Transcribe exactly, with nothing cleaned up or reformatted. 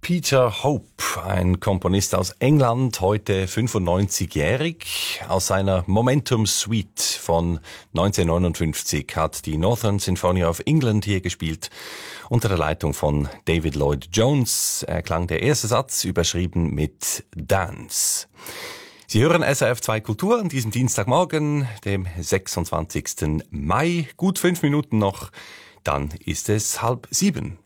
Peter Hope, ein Komponist aus England, heute fünfundneunzigjährig. Aus seiner Momentum Suite von neunzehnhundertneunundfünfzig hat die Northern Symphony of England hier gespielt, unter der Leitung von David Lloyd Jones. Erklang der erste Satz, überschrieben mit Dance. Sie hören S R F zwei Kultur an diesem Dienstagmorgen, dem sechsundzwanzigsten Mai. Gut fünf Minuten noch, dann ist es halb sieben.